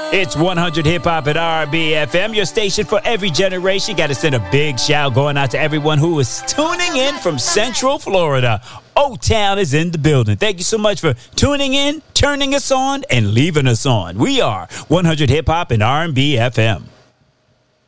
It's 100 Hip Hop at R&B FM, your station for every generation. Got to send a big shout going out to everyone who is tuning in from Central Florida. O-Town is in the building. Thank you so much for tuning in, turning us on, and leaving us on. We are 100 Hip Hop and R&B FM.